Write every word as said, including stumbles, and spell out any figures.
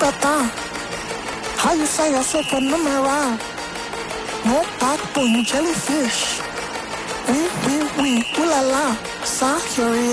pata. How you say yourself a numera? No backbone jellyfish. Oui, oui, oui, ooh la la, sa curious.